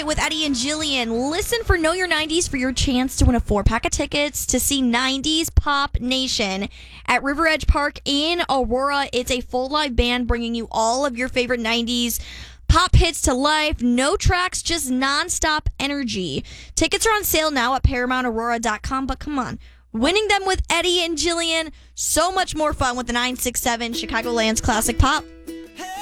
with Eddie and Jillian. Listen for Know Your 90s for your chance to win a 4-pack of tickets to see 90s Pop Nation at River Edge Park in Aurora. It's a full live band bringing you all of your favorite 90s pop hits to life. No tracks, just nonstop energy. Tickets are on sale now at ParamountAurora.com, but come on. Winning them with Eddie and Jillian, so much more fun with the 967 Chicagoland's Classic Pop.